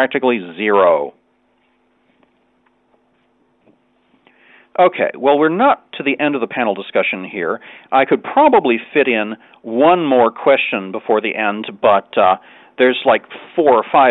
practically zero. Okay, well, we're not to the end of the panel discussion here. I could probably fit in one more question before the end, but there's like 4 or 5